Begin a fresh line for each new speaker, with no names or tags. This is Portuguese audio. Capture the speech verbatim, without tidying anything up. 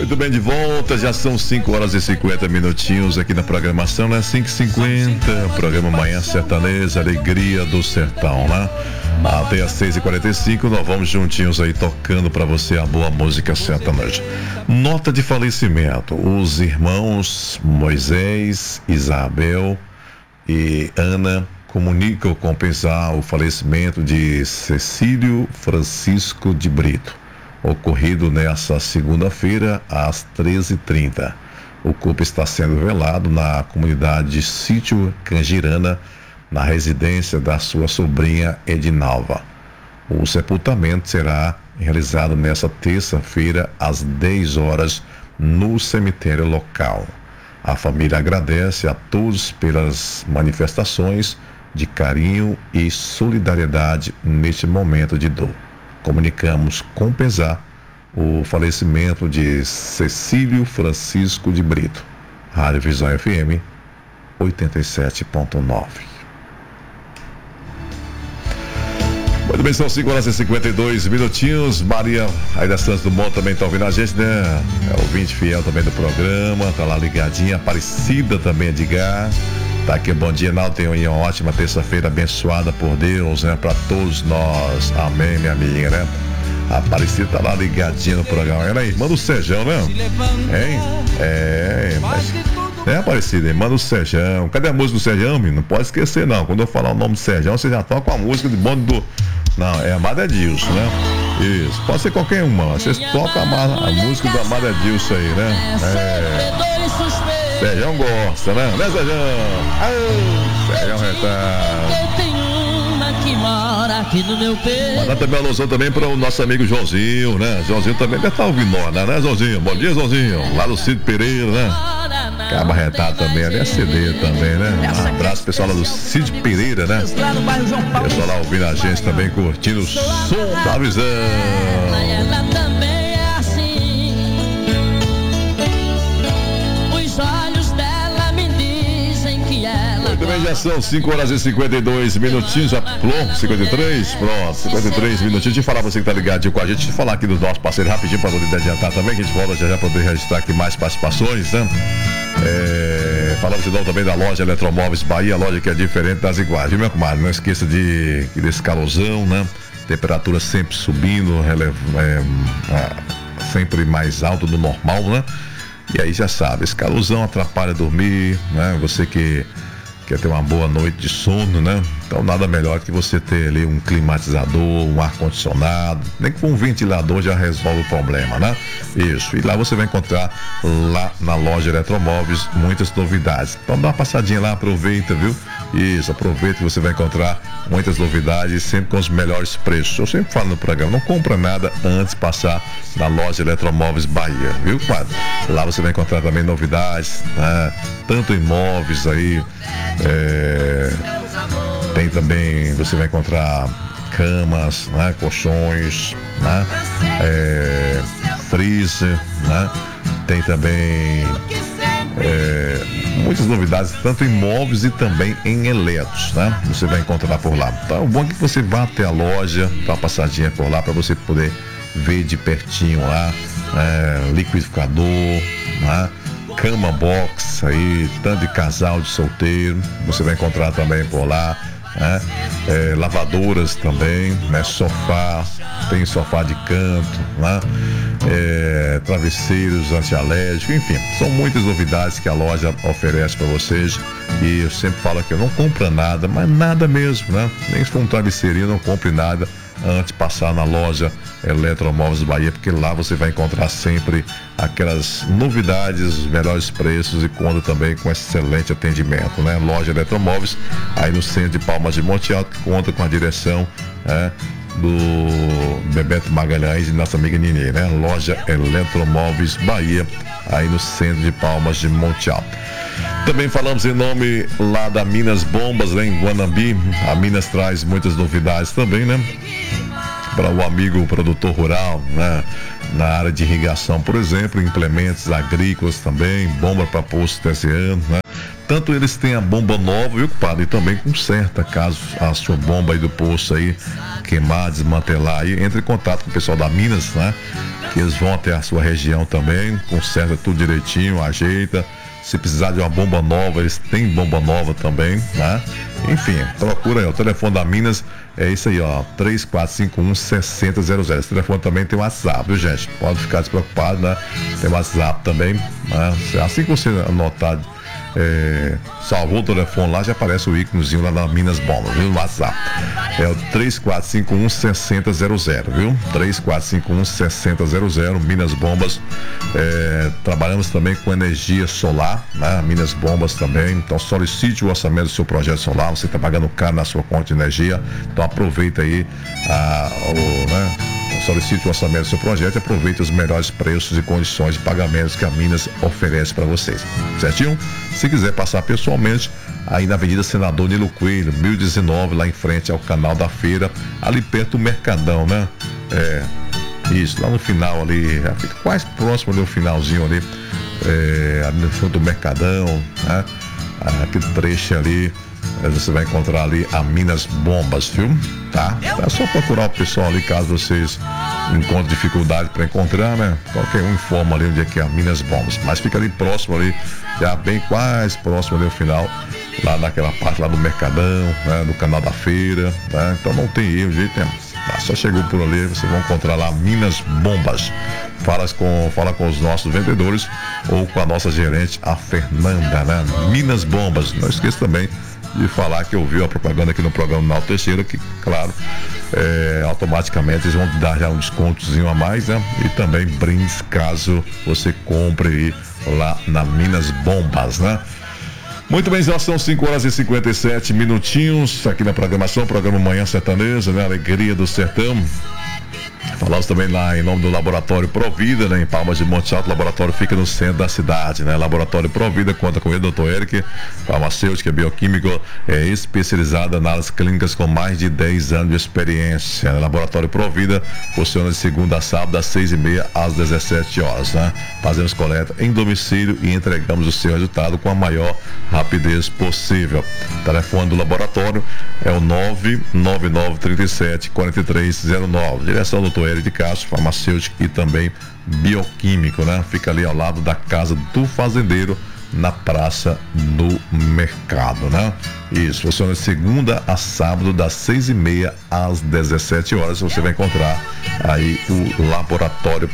Muito bem, de volta, já são cinco horas e cinquenta minutinhos aqui na programação, né? cinco e cinquenta, programa Manhã Sertaneja, Alegria do Sertão, né? Até às seis e quarenta e cinco, nós vamos juntinhos aí tocando pra você a boa música sertaneja. Nota de falecimento: os irmãos Moisés, Isabel e Ana comunicam compensar o falecimento de Cecílio Francisco de Brito, ocorrido nesta segunda-feira às treze e trinta. O corpo está sendo velado na comunidade de Sítio Cangirana, na residência da sua sobrinha Edinalva. O sepultamento será realizado nesta terça-feira às dez horas no cemitério local. A família agradece a todos pelas manifestações de carinho e solidariedade neste momento de dor. Comunicamos com pesar o falecimento de Cecílio Francisco de Brito. Rádio Visão F M oitenta e sete ponto nove. Muito bem, são cinco horas e cinquenta e dois minutinhos. Maria Aida Santos do Monte também está ouvindo a gente, né? É ouvinte fiel também do programa, tá lá ligadinha. Aparecida também, Edgar. Tá aqui, bom dia, Naldo. Tenha uma ótima terça-feira abençoada por Deus, né? Para todos nós. Amém, minha amiga, né? A Aparecida tá lá ligadinha no programa. Olha aí, manda o Sejão, né? Hein? É, mas... É, Aparecida, manda o Sejão. Cadê a música do Sejão, menino? Não pode esquecer, não. Quando eu falar o nome do Sejão, você já toca a música de bonde do... Não, é Amada Edilson, né? Isso, pode ser qualquer uma. Vocês tocam a, a música do Amada Edilson aí, né? É... Sejão gosta, né? Né, Sejão? Sejão retado.
Eu tenho uma que mora aqui no meu peito.
Mandar também a alusão também para o nosso amigo Joãozinho, né? Joãozinho também deve estar ouvindo nós, né, Joãozinho? Bom dia, Joãozinho. Lá do Cid Pereira, né? Caba retado também, ali é C D também, né? Um abraço pessoal lá do Cid Pereira, né? Pessoal lá ouvindo a gente também, curtindo o som da visão.
Ela também é assim. Os olhos dela me dizem que ela.
Muito bem, já são cinco horas e cinquenta e dois minutinhos, já pronto, cinquenta e três, pronto, cinquenta e três minutinhos. Deixa eu falar pra você que tá ligadinho com a gente, deixa eu falar aqui dos nossos parceiros rapidinho pra poder adiantar também, que a gente volta já já pra poder registrar aqui mais participações, né? É, falamos de novo também da loja Eletromóveis Bahia, a loja que é diferente das iguais, viu, meu comadre? Não esqueça de, desse calorzão, né? Temperatura sempre subindo, relevo, é, é, sempre mais alto do normal, né? E aí já sabe, esse calorzão atrapalha dormir, né? Você que quer ter uma boa noite de sono, né? Então nada melhor que você ter ali um climatizador, um ar-condicionado, nem que for um ventilador já resolve o problema, né? Isso, e lá você vai encontrar, lá na loja Eletromóveis, muitas novidades. Então dá uma passadinha lá, aproveita, viu? Isso, aproveita que você vai encontrar muitas novidades, sempre com os melhores preços. Eu sempre falo no programa, não compra nada antes de passar na loja Eletromóveis Bahia, viu, quadro? Lá você vai encontrar também novidades, né? Tanto imóveis aí, é... tem também, você vai encontrar camas, né? Colchões, né? É... freezer, né? Tem também é... muitas novidades, tanto em móveis e também em eletros, né? Você vai encontrar por lá. Então, o bom é que você vá até a loja, dá uma passadinha por lá para você poder ver de pertinho lá, é... liquidificador, né? Cama box aí, tanto de casal, de solteiro, você vai encontrar também por lá, né? É, lavadoras também, né? Sofá, tem sofá de canto, né? É, travesseiros antialérgicos, enfim, são muitas novidades que a loja oferece para vocês. E eu sempre falo que eu não compro nada, mas nada mesmo, né? Nem se for um travesseirinho, não compre nada antes de passar na loja Eletromóveis Bahia, porque lá você vai encontrar sempre aquelas novidades, os melhores preços e conta também com excelente atendimento, né? Loja Eletromóveis, aí no centro de Palmas de Monte Alto, que conta com a direção, né, do Bebeto Magalhães e nossa amiga Nini, né? Loja Eletromóveis Bahia, aí no centro de Palmas de Monte Alto. Também falamos em nome lá da Minas Bombas, né, em Guanambi. A Minas traz muitas novidades também, né? Para o amigo produtor rural, né? Na área de irrigação, por exemplo, implementos agrícolas também, bomba para poço terciário, né? tanto eles têm a bomba nova, viu, compadre? E também conserta, caso a sua bomba aí do poço aí queimar, desmantelar aí, entre em contato com o pessoal da Minas, né? Que eles vão até a sua região também, conserta tudo direitinho, ajeita. Se precisar de uma bomba nova, eles têm bomba nova também, né? Enfim, procura aí, o telefone da Minas é isso aí, ó, três quatro cinco um, seis zero zero zero. Esse telefone também tem WhatsApp, viu, gente? Pode ficar despreocupado, né? Tem WhatsApp também, né? Assim que você anotar, é, salvou o telefone lá, já aparece o íconezinho lá da Minas Bombas, viu? No WhatsApp. É o três quatro cinco um, seis zero zero zero, viu? três quatro cinco um, seis zero zero zero, Minas Bombas. É, trabalhamos também com energia solar, né? Minas Bombas também. Então solicite o orçamento do seu projeto solar. Você está pagando caro na sua conta de energia, então aproveita aí a, o, né? Solicite o orçamento do seu projeto e aproveite os melhores preços e condições de pagamentos que a Minas oferece para vocês, certinho? Se quiser passar pessoalmente, aí na Avenida Senador Nilo Coelho, mil e dezenove, lá em frente ao Canal da Feira, ali perto do Mercadão, né? É, isso, lá no final ali, fica quase próximo ali, o finalzinho ali, é, ali no fundo do Mercadão, né? Aquele trecho ali, você vai encontrar ali a Minas Bombas, viu? Tá? É só procurar o pessoal ali, caso vocês encontrem dificuldade para encontrar, né? Qualquer um informa ali onde é que é a Minas Bombas. Mas fica ali próximo ali, já bem quase próximo ali ao final, lá naquela parte lá do Mercadão, né? No Canal da Feira, né? Então não tem erro, jeito nenhum. Tá? Só chegou por ali, vocês vão encontrar lá Minas Bombas. Fala com, fala com os nossos vendedores ou com a nossa gerente, a Fernanda, né? Minas Bombas. Não esqueça também de falar que ouviu a propaganda aqui no programa Naldo Teixeira, que, claro, é, automaticamente eles vão te dar já um descontozinho a mais, né? E também brindes caso você compre aí lá na Minas Bombas, né? Muito bem, já são cinco horas e cinquenta e sete minutinhos aqui na programação, programa Manhã Sertaneja, né? Alegria do Sertão. Falamos também lá em nome do Laboratório Provida, né, em Palmas de Monte Alto. O laboratório fica no centro da cidade, né? Laboratório Provida conta com ele, doutor Eric, farmacêutico, bioquímico, é especializado em análises clínicas com mais de dez anos de experiência. Laboratório Provida funciona de segunda a sábado, das seis e meia às dezessete horas, né? Fazemos coleta em domicílio e entregamos o seu resultado com a maior rapidez possível. O telefone do laboratório é o nove nove nove, três sete, quatro três zero nove. Direção do doutor Eric de Castro, farmacêutico e também bioquímico, né? Fica ali ao lado da casa do fazendeiro, na Praça do Mercado, né? Isso, funciona de segunda a sábado, das seis e meia às dezessete horas. Você vai encontrar aí o Laboratório